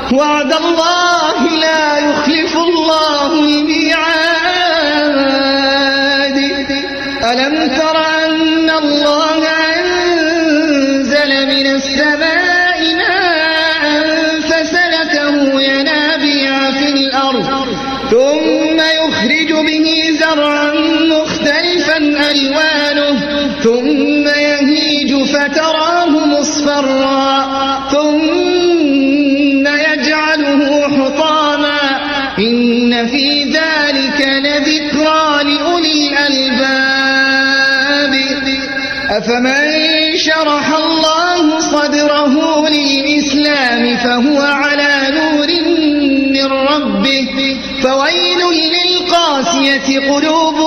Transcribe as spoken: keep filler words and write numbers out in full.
وعد الله لا يخلف الله الميعاد. ألم تر أن الله أنزل من السماء ماء فسلكه ينابيع في الأرض ثم يخرج به زرعا مختلفا ألوانه ثم يهيج فتراه مصفرا ثم يجعله حطاما إن في ذلك لذكرى لأولي الألباب. أفمن شرح الله صدره للإسلام فهو على نور من ربه فويل للقاسية قلوبهم